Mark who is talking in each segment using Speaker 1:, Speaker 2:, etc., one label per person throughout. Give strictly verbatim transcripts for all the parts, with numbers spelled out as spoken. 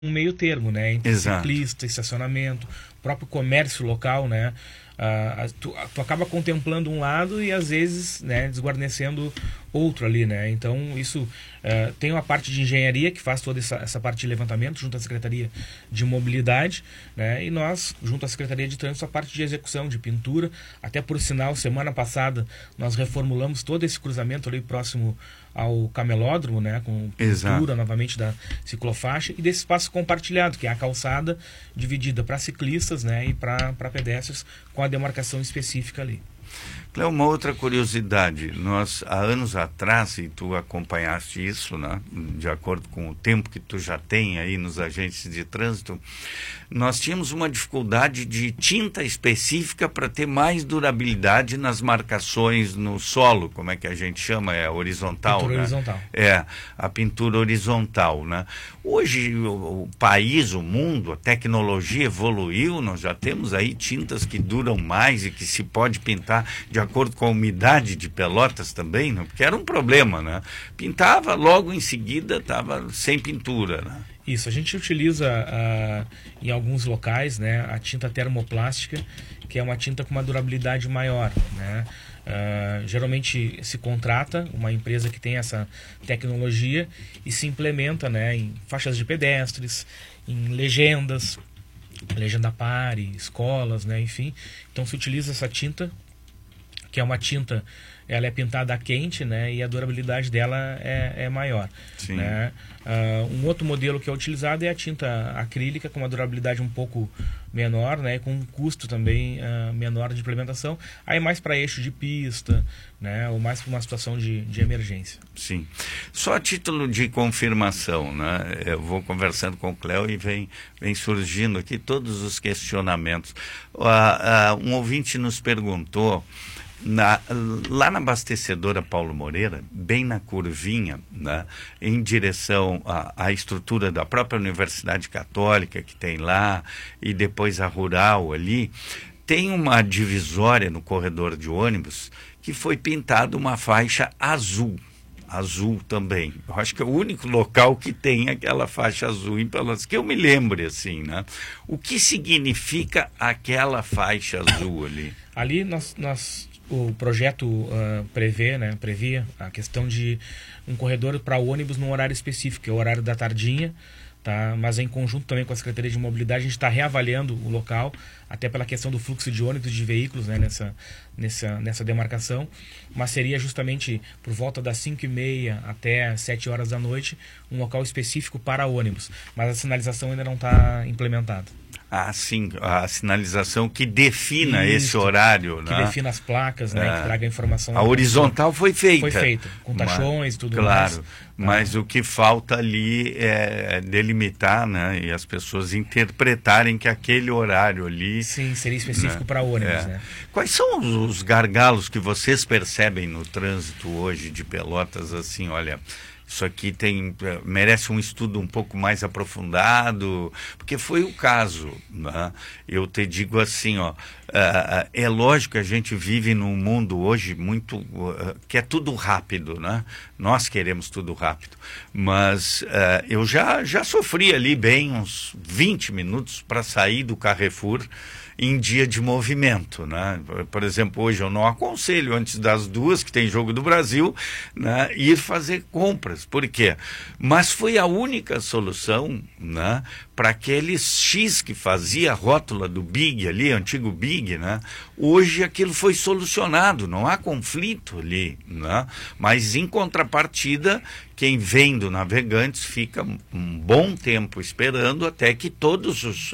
Speaker 1: um meio termo, né, entre
Speaker 2: Exato.
Speaker 1: ciclista, estacionamento, próprio comércio local, né, ah, tu, tu acaba contemplando um lado e às vezes, né, desguarnecendo outro ali, né, então isso ah, tem uma parte de engenharia que faz toda essa, essa parte de levantamento junto à Secretaria de Mobilidade, né, e nós, junto à Secretaria de Trânsito, a parte de execução, de pintura, até por sinal, semana passada nós reformulamos todo esse cruzamento ali próximo ao camelódromo, né, com pintura
Speaker 2: Exato.
Speaker 1: novamente da ciclofaixa e desse espaço compartilhado, que é a calçada dividida para ciclistas, né, e para pedestres com a demarcação específica ali.
Speaker 2: Cléo, uma outra curiosidade, nós há anos atrás, e tu acompanhaste isso, né, de acordo com o tempo que tu já tem aí nos agentes de trânsito, nós tínhamos uma dificuldade de tinta específica para ter mais durabilidade nas marcações no solo, como é que a gente chama? É horizontal,
Speaker 1: Pintura
Speaker 2: né?
Speaker 1: horizontal.
Speaker 2: É, a pintura horizontal, né? Hoje o, o país, o mundo, a tecnologia evoluiu, nós já temos aí tintas que duram mais e que se pode pintar de acordo com a umidade de Pelotas também, né? Porque era um problema, né? Pintava, logo em seguida estava sem pintura, né?
Speaker 1: Isso, a gente utiliza uh, em alguns locais, né, a tinta termoplástica, que é uma tinta com uma durabilidade maior, né? Uh, geralmente se contrata uma empresa que tem essa tecnologia e se implementa, né, em faixas de pedestres, em legendas, legenda pare, escolas, né, enfim. Então se utiliza essa tinta, que é uma tinta, ela é pintada a quente, né, e a durabilidade dela é, é maior.
Speaker 2: Sim.
Speaker 1: Né? Uh, um outro modelo que é utilizado é a tinta acrílica, com uma durabilidade um pouco menor, né, com um custo também uh, menor de implementação, aí mais para eixo de pista, né, ou mais para uma situação de, de emergência.
Speaker 2: Sim. Só a título de confirmação, né, eu vou conversando com o Cléo e vem, vem surgindo aqui todos os questionamentos. Uh, uh, um ouvinte nos perguntou, Na, lá na abastecedora Paulo Moreira, bem na curvinha, né, em direção à, à estrutura da própria Universidade Católica que tem lá, e depois a Rural ali, tem uma divisória no corredor de ônibus que foi pintada uma faixa azul. Azul também. Eu acho que é o único local que tem aquela faixa azul em Pelotas, que eu me lembre, assim, né? O que significa aquela faixa azul ali?
Speaker 1: Ali nós... nós... O projeto uh, prevê, né, previa a questão de um corredor para ônibus num horário específico, que é o horário da tardinha, tá? Mas em conjunto também com a Secretaria de Mobilidade, a gente está reavaliando o local, até pela questão do fluxo de ônibus e de veículos, né, nessa, nessa, nessa demarcação, mas seria justamente por volta das cinco e meia até sete horas da noite, um local específico para ônibus, mas a sinalização ainda não está implementada.
Speaker 2: Ah, sim, a sinalização que defina
Speaker 1: Isso,
Speaker 2: esse horário,
Speaker 1: que
Speaker 2: né?
Speaker 1: defina as placas, né?
Speaker 2: É.
Speaker 1: Que traga a informação.
Speaker 2: A horizontal foi feita.
Speaker 1: Foi feita, com tachões e tudo
Speaker 2: claro,
Speaker 1: mais.
Speaker 2: Mas
Speaker 1: Ah.
Speaker 2: o que falta ali é delimitar, né? E as pessoas interpretarem que aquele horário ali...
Speaker 1: Sim, seria específico, né, para ônibus,
Speaker 2: é.
Speaker 1: né?
Speaker 2: Quais são os, os gargalos que vocês percebem no trânsito hoje de Pelotas, assim, olha... Isso aqui tem, merece um estudo um pouco mais aprofundado, porque foi o caso, né? Eu te digo assim, ó, uh, é lógico que a gente vive num mundo hoje muito, uh, que é tudo rápido, né? Nós queremos tudo rápido, mas uh, eu já, já sofri ali bem uns vinte minutos para sair do Carrefour em dia de movimento, né? Por exemplo, hoje eu não aconselho antes das duas, que tem Jogo do Brasil, né, ir fazer compras. Por quê? Mas foi a única solução, né, para aqueles X que fazia a rótula do Big ali, antigo Big, né? Hoje aquilo foi solucionado, não há conflito ali, né? Mas em contrapartida, quem vem do Navegantes fica um bom tempo esperando até que todos os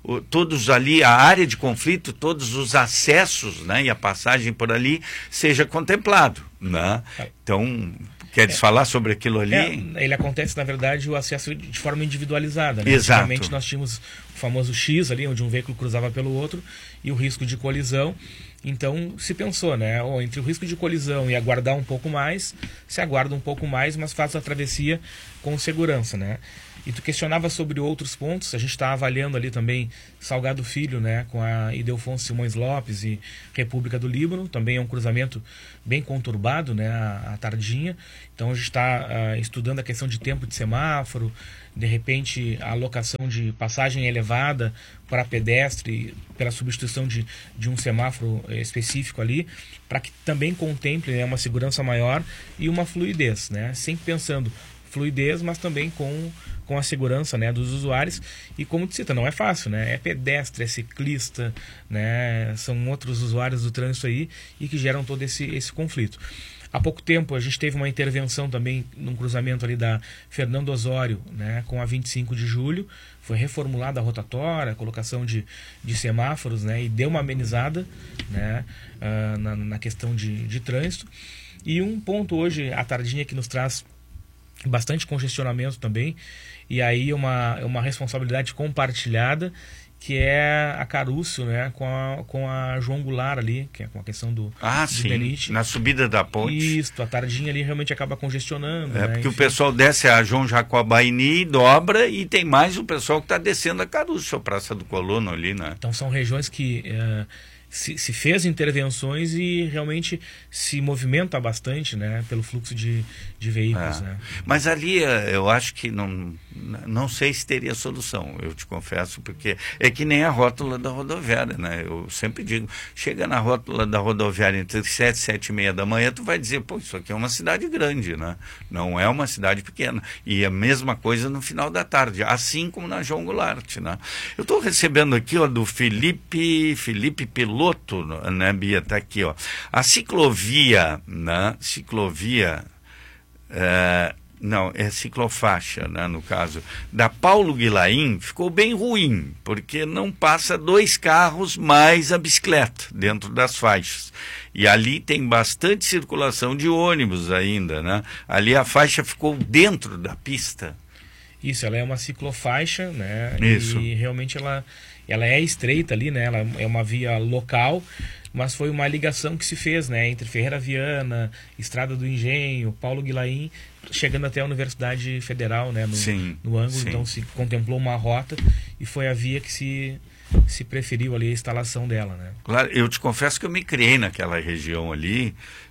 Speaker 2: todos ali, a área de conflito, todos os acessos, né, e a passagem por ali seja contemplado, né? Então, queres é, falar sobre aquilo ali?
Speaker 1: É, ele acontece, na verdade, o acesso de forma individualizada, né?
Speaker 2: Exato.
Speaker 1: Antigamente nós tínhamos o famoso X ali, onde um veículo cruzava pelo outro, e o risco de colisão. Então se pensou, né, oh, entre o risco de colisão e aguardar um pouco mais, se aguarda um pouco mais, mas faz a travessia com segurança, né? E tu questionava sobre outros pontos, a gente está avaliando ali também Salgado Filho, né, com a Ildefonso Simões Lopes e República do Líbano, também é um cruzamento bem conturbado, né, a, a Tardinha. Então a gente está uh, estudando a questão de tempo de semáforo, de repente a alocação de passagem elevada para pedestre, pela substituição de, de um semáforo específico ali, para que também contemple, né, uma segurança maior e uma fluidez, né, sempre pensando fluidez, mas também com, com a segurança, né, dos usuários. E como tu cita, não é fácil, né? É pedestre, é ciclista, né? São outros usuários do trânsito aí e que geram todo esse, esse conflito. Há pouco tempo a gente teve uma intervenção também num cruzamento ali da Fernando Osório, né, com a vinte e cinco de julho. Foi reformulada a rotatória, a colocação de, de semáforos, né, e deu uma amenizada, né, uh, na, na questão de, de trânsito. E um ponto hoje, a Tardinha, que nos traz bastante congestionamento também, e aí uma, uma responsabilidade compartilhada, que é a Carúcio, né, com a, com a João Goulart ali, que é com a questão do
Speaker 2: Ah,
Speaker 1: do
Speaker 2: sim,
Speaker 1: Benite.
Speaker 2: na subida da ponte.
Speaker 1: Isso, a Tardinha ali realmente acaba congestionando.
Speaker 2: É,
Speaker 1: né,
Speaker 2: porque
Speaker 1: enfim.
Speaker 2: o pessoal desce a João Jacobaini, dobra, e tem mais o pessoal que está descendo a Carúcio, a Praça do Colono ali, né?
Speaker 1: Então são regiões que eh, se, se fez intervenções e realmente se movimenta bastante, né, pelo fluxo de, de veículos.
Speaker 2: É.
Speaker 1: Né?
Speaker 2: Mas ali eh, eu acho que não, não sei se teria solução, eu te confesso, porque é que nem a rótula da rodoviária, né? Eu sempre digo, chega na rótula da rodoviária entre sete e sete e meia da manhã, tu vai dizer, pô, isso aqui é uma cidade grande, né? Não é uma cidade pequena. E a mesma coisa no final da tarde, assim como na João Goulart, né? Eu estou recebendo aqui, ó, do Felipe, Felipe Piloto, né, Bia, tá aqui, ó. A ciclovia, né? Ciclovia, é, não, é ciclofaixa, né, no caso, da Paulo Guilain, ficou bem ruim, porque não passa dois carros mais a bicicleta dentro das faixas. E ali tem bastante circulação de ônibus ainda, né? Ali a faixa ficou dentro da pista.
Speaker 1: Isso, ela é uma ciclofaixa, né?
Speaker 2: Isso.
Speaker 1: E realmente ela, ela é estreita ali, né? Ela é uma via local, mas foi uma ligação que se fez, né, entre Ferreira Viana, Estrada do Engenho, Paulo Guilain, chegando até a Universidade Federal, né, no,
Speaker 2: Sim,
Speaker 1: no ângulo.
Speaker 2: sim.
Speaker 1: Então se contemplou uma rota e foi a via que se, se preferiu ali a instalação dela, né?
Speaker 2: Claro, eu te confesso que eu me criei naquela região ali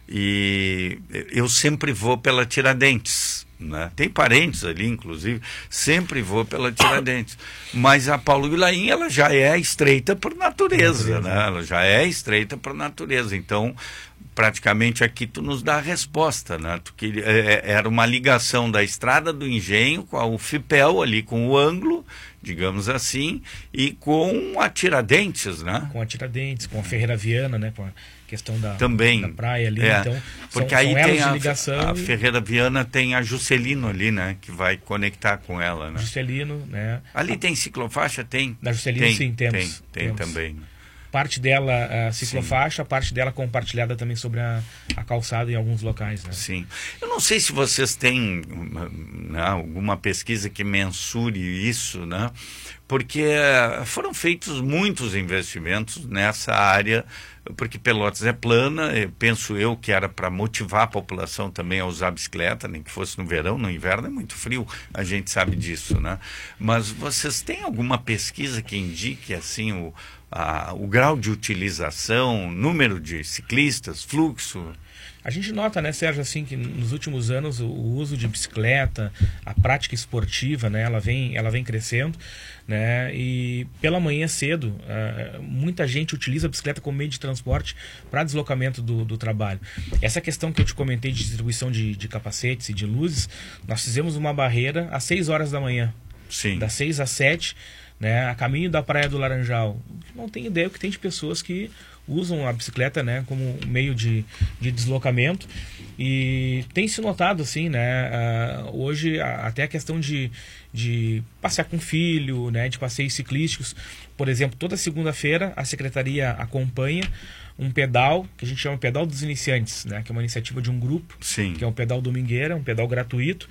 Speaker 2: e eu sempre vou pela Tiradentes, né? Tem parentes ali, inclusive, sempre vou pela Tiradentes. Mas a Paulo Guilain, ela já é estreita por natureza, natureza. Né? Ela já é estreita por natureza. Então, praticamente aqui tu nos dá a resposta, né? Tu que, é, era uma ligação da Estrada do Engenho com a U F P E L ali, com o ângulo, digamos assim, e com a Tiradentes, né?
Speaker 1: Com a Tiradentes, com a Ferreira Viana, né? Com a questão da,
Speaker 2: Também,
Speaker 1: da praia ali,
Speaker 2: é,
Speaker 1: então
Speaker 2: porque
Speaker 1: são,
Speaker 2: aí
Speaker 1: são
Speaker 2: tem
Speaker 1: elos
Speaker 2: a,
Speaker 1: de ligação.
Speaker 2: a Ferreira Viana tem a Juscelino ali, né? Que vai conectar com ela, né?
Speaker 1: Juscelino, né?
Speaker 2: Ali
Speaker 1: a,
Speaker 2: tem ciclofaixa? Tem?
Speaker 1: Da Juscelino,
Speaker 2: tem,
Speaker 1: sim, temos.
Speaker 2: Tem, tem
Speaker 1: temos.
Speaker 2: também.
Speaker 1: Parte dela a ciclofaixa, sim. Parte dela compartilhada também sobre a, a calçada em alguns locais, né?
Speaker 2: Sim. Eu não sei se vocês têm, né, alguma pesquisa que mensure isso, né? Porque foram feitos muitos investimentos nessa área, porque Pelotas é plana, penso eu que era para motivar a população também a usar a bicicleta, nem que fosse no verão, no inverno é muito frio, a gente sabe disso, né? Mas vocês têm alguma pesquisa que indique assim o, a, o grau de utilização, número de ciclistas, fluxo?
Speaker 1: A gente nota, né, Sérgio, assim, que nos últimos anos o, o uso de bicicleta, a prática esportiva, né, ela vem, ela vem crescendo, né, e pela manhã cedo, uh, muita gente utiliza a bicicleta como meio de transporte para deslocamento do, do trabalho. Essa questão que eu te comentei de distribuição de, de capacetes e de luzes, nós fizemos uma barreira às seis horas da manhã.
Speaker 2: Sim. Das
Speaker 1: seis às sete, né, a caminho da Praia do Laranjal. Não tem ideia o que tem de pessoas que usam a bicicleta, né, como meio de, de deslocamento, e tem se notado assim, né, uh, hoje a, até a questão de, de passear com filho, né, de passeios ciclísticos. Por exemplo, toda segunda-feira a secretaria acompanha um pedal que a gente chama Pedal dos Iniciantes, né, que é uma iniciativa de um grupo.
Speaker 2: Sim.
Speaker 1: Que é um pedal domingueira, um pedal gratuito,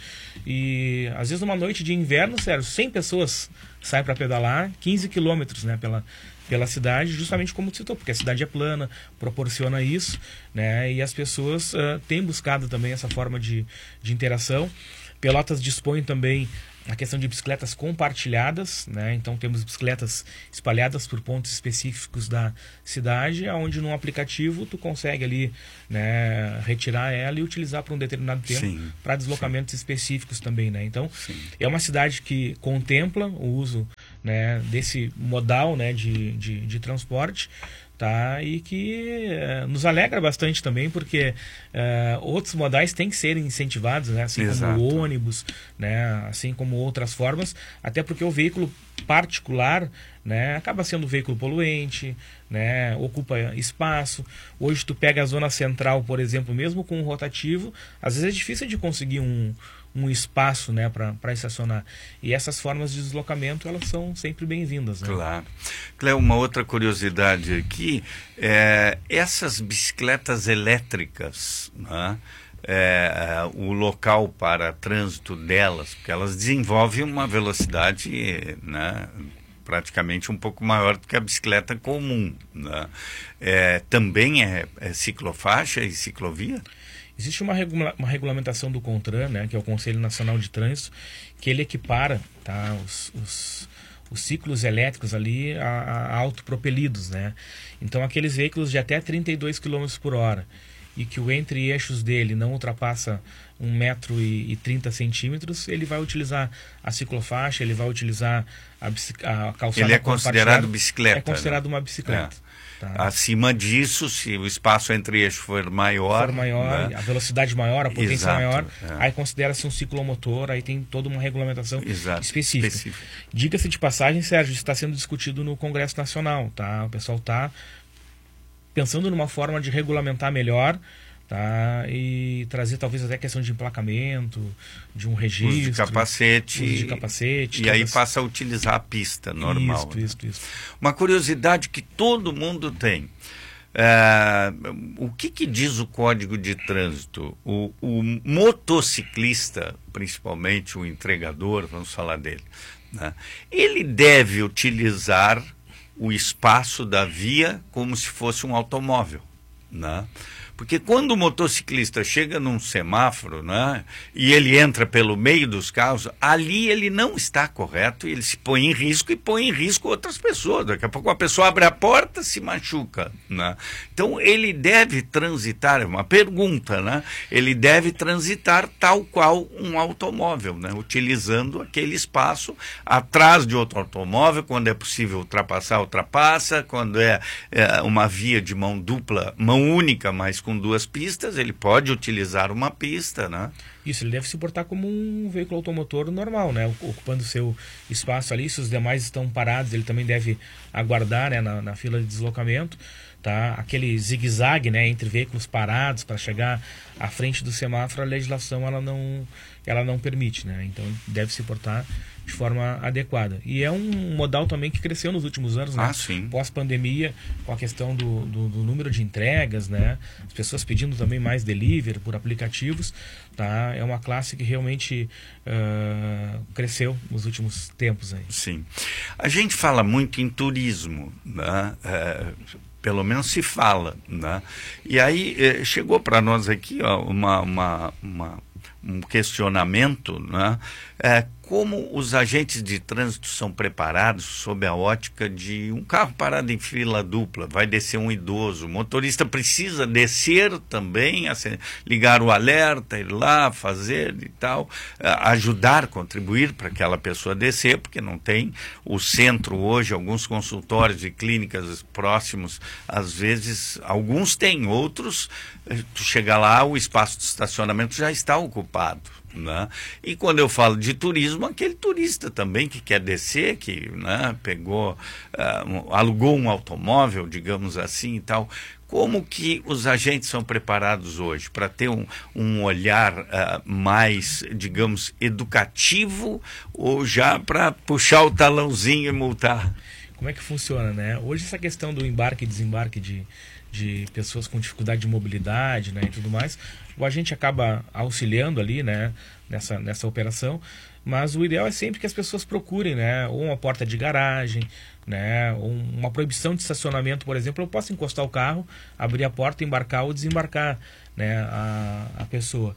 Speaker 1: e às vezes numa noite de inverno, sério, cem pessoas saem para pedalar quinze quilômetros, né, pela pela cidade, justamente como tu citou, porque a cidade é plana, proporciona isso, né, e as pessoas uh, têm buscado também essa forma de, de interação. Pelotas dispõe também a questão de bicicletas compartilhadas, né? Então temos bicicletas espalhadas por pontos específicos da cidade, onde num aplicativo tu consegue ali, né, retirar ela e utilizar por um determinado tempo para deslocamentos sim. específicos também, né? Então sim. é uma cidade que contempla o uso, né, desse modal, né, de, de, de transporte, tá? E que uh, nos alegra bastante também, porque uh, outros modais têm que ser incentivados, né? Assim Exato. como o ônibus, né? Assim como outras formas, até porque o veículo particular, né, acaba sendo um veículo poluente, né, ocupa espaço. Hoje tu pega a zona central, por exemplo, mesmo com um rotativo, às vezes é difícil de conseguir um, um espaço, né, para estacionar. E essas formas de deslocamento, elas são sempre bem-vindas, né?
Speaker 2: Claro. Cléo, uma outra curiosidade aqui, é, essas bicicletas elétricas, né, é, o local para trânsito delas, porque elas desenvolvem uma velocidade, né, praticamente um pouco maior do que a bicicleta comum, né? É, também é, é ciclofaixa e ciclovia?
Speaker 1: Existe uma, regula uma regulamentação do CONTRAN, né, que é o Conselho Nacional de Trânsito, que ele equipara, tá, os, os, os ciclos elétricos ali a, a autopropelidos, né? Então aqueles veículos de até trinta e dois quilômetros por hora e que o entre-eixos dele não ultrapassa um metro e trinta centímetros, ele vai utilizar a ciclofaixa, ele vai utilizar a, a calçada.
Speaker 2: Ele é considerado bicicleta.
Speaker 1: É considerado, né, uma bicicleta.
Speaker 2: É. Tá. Acima disso, se o espaço entre eixos for maior,
Speaker 1: for maior, né, a velocidade maior, a potência
Speaker 2: Exato,
Speaker 1: maior,
Speaker 2: é.
Speaker 1: aí considera-se um ciclomotor, aí tem toda uma regulamentação
Speaker 2: Exato,
Speaker 1: específica.
Speaker 2: específica.
Speaker 1: Diga-se de passagem, Sérgio, isso está sendo discutido no Congresso Nacional, tá? O pessoal está pensando numa forma de regulamentar melhor, tá? E trazer talvez até questão de emplacamento, de um registro,
Speaker 2: uso de capacete,
Speaker 1: uso de capacete,
Speaker 2: e aí passa a utilizar a pista normal.
Speaker 1: Isso,
Speaker 2: né?
Speaker 1: isso, isso.
Speaker 2: Uma curiosidade que todo mundo tem. É, o que, que diz o Código de Trânsito? O, o motociclista, principalmente o entregador, vamos falar dele, né? Ele deve utilizar o espaço da via como se fosse um automóvel, né? Porque quando o motociclista chega num semáforo, né, e ele entra pelo meio dos carros, ali ele não está correto, ele se põe em risco e põe em risco outras pessoas. Daqui a pouco uma pessoa abre a porta e se machuca, né? Então ele deve transitar, é uma pergunta, né? Ele deve transitar tal qual um automóvel, né? Utilizando aquele espaço atrás de outro automóvel, quando é possível ultrapassar, ultrapassa, quando é, é uma via de mão dupla, mão única, mas com duas pistas, ele pode utilizar uma pista, né?
Speaker 1: Isso, ele deve se portar como um veículo automotor normal, né? Ocupando o seu espaço ali. Se os demais estão parados, ele também deve aguardar, né, na, na fila de deslocamento, tá? Aquele zigue-zague, né, entre veículos parados para chegar à frente do semáforo, a legislação ela não, ela não permite, né? Então deve se portar de forma adequada. E é um modal também que cresceu nos últimos anos, né?
Speaker 2: Ah, sim.
Speaker 1: Pós-pandemia, com a questão do, do, do número de entregas, né? As pessoas pedindo também mais delivery por aplicativos, tá? É uma classe que realmente uh, cresceu nos últimos tempos aí.
Speaker 2: Sim. A gente fala muito em turismo, né? É, pelo menos se fala, né? E aí eh, chegou para nós aqui, ó, uma, uma, uma, um questionamento, né? É, como os agentes de trânsito são preparados sob a ótica de um carro parado em fila dupla, vai descer um idoso, o motorista precisa descer também, ligar o alerta, ir lá, fazer e tal, ajudar, contribuir para aquela pessoa descer, porque não tem o centro hoje, alguns consultórios e clínicas próximos, às vezes, alguns têm, outros, tu chega lá, o espaço de estacionamento já está ocupado, né? E quando eu falo de turismo, aquele turista também que quer descer, que, né, pegou, uh, alugou um automóvel, digamos assim e tal. Como que os agentes são preparados hoje para ter um, um olhar uh, mais, digamos, educativo, ou já para puxar o talãozinho e multar?
Speaker 1: Como é que funciona, né? Hoje essa questão do embarque e desembarque de, de pessoas com dificuldade de mobilidade, né, e tudo mais, o agente acaba auxiliando ali, né, nessa, nessa operação, mas o ideal é sempre que as pessoas procurem, né, ou uma porta de garagem, né, ou uma proibição de estacionamento, por exemplo. Eu posso encostar o carro, abrir a porta, embarcar ou desembarcar, né, a, a pessoa.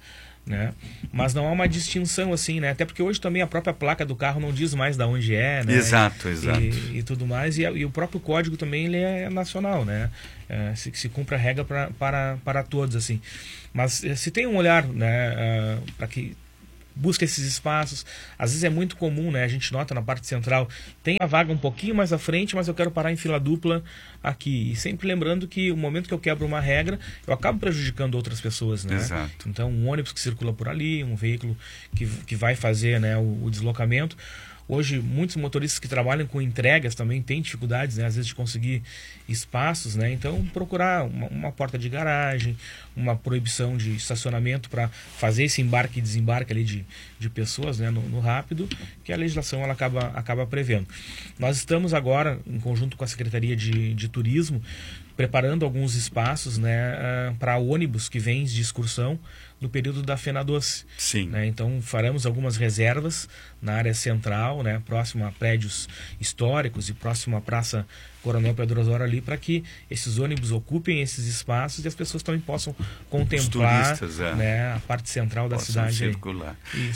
Speaker 1: né? Mas não há uma distinção assim, né? Até porque hoje também a própria placa do carro não diz mais de onde é, né?
Speaker 2: Exato, exato.
Speaker 1: E, e tudo mais. E, e o próprio código também ele é nacional, né? É, se, se cumpre a regra pra, para, para todos, assim. Mas se tem um olhar, né, uh, para que busca esses espaços. Às vezes é muito comum, né? A gente nota na parte central, tem a vaga um pouquinho mais à frente, mas eu quero parar em fila dupla aqui. E sempre lembrando que o momento que eu quebro uma regra, eu acabo prejudicando outras pessoas, né?
Speaker 2: Exato.
Speaker 1: Então, um ônibus que circula por ali, um veículo que, que vai fazer, né, o, o deslocamento. Hoje, muitos motoristas que trabalham com entregas também têm dificuldades, né, às vezes, de conseguir espaços, né? Então, procurar uma, uma porta de garagem, uma proibição de estacionamento para fazer esse embarque e desembarque ali de, de pessoas, né, no, no rápido, que a legislação ela acaba, acaba prevendo. Nós estamos agora, em conjunto com a Secretaria de, de Turismo, preparando alguns espaços, né, uh, para ônibus que vêm de excursão no período da FenaDoce.
Speaker 2: Sim.
Speaker 1: Né? Então faremos algumas reservas na área central, né, próximo a prédios históricos e próximo à Praça Coronel Pedro Osório ali, para que esses ônibus ocupem esses espaços e as pessoas também possam contemplar, turistas, é. né, a parte central da
Speaker 2: possam
Speaker 1: cidade.
Speaker 2: Circular.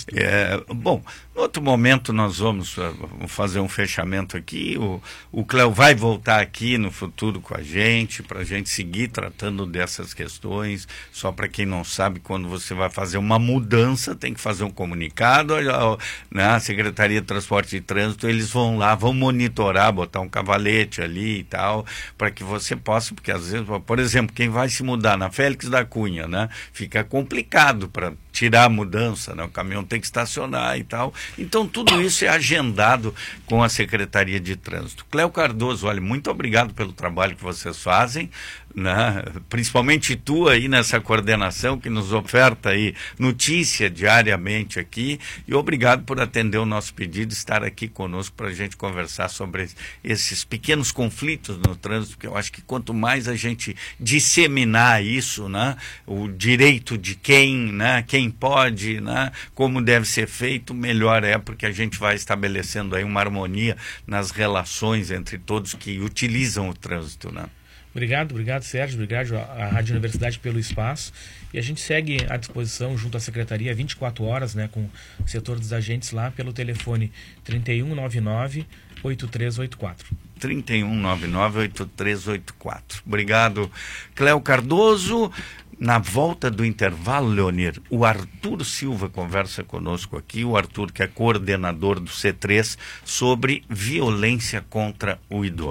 Speaker 2: É, bom, no outro momento nós vamos uh, fazer um fechamento aqui. O, o Cléo vai voltar aqui no futuro com a gente, para a gente seguir tratando dessas questões. Só para quem não sabe, quando você vai fazer uma mudança, tem que fazer um comunicado, né? A Secretaria de Transporte e Trânsito, eles vão lá, vão monitorar, botar um cavalete ali e tal, para que você possa, porque às vezes, por exemplo, quem vai se mudar na Félix da Cunha, né? Fica complicado para tirar a mudança, né? O caminhão tem que estacionar e tal. Então, tudo isso é agendado com a Secretaria de Trânsito. Cléo Cardoso, olha, muito obrigado pelo trabalho que vocês fazem, né? Principalmente tu aí nessa coordenação que nos oferta aí notícia diariamente aqui, e obrigado por atender o nosso pedido, estar aqui conosco para a gente conversar sobre esses pequenos conflitos no trânsito, porque eu acho que quanto mais a gente disseminar isso, né? O direito de quem, né? Quem pode, né? Como deve ser feito, melhor é, porque a gente vai estabelecendo aí uma harmonia nas relações entre todos que utilizam o trânsito, né?
Speaker 1: Obrigado, obrigado, Sérgio, obrigado à Rádio Universidade pelo espaço, e a gente segue à disposição junto à Secretaria vinte e quatro horas, né, com o setor dos agentes lá pelo telefone trinta e um noventa e nove, oitenta e três oitenta e quatro.
Speaker 2: trinta e um noventa e nove, oitenta e três oitenta e quatro. Obrigado, Cléo Cardoso. Na volta do intervalo, Leonir, o Arthur Silva conversa conosco aqui, o Arthur que é coordenador do C três, sobre violência contra o idoso.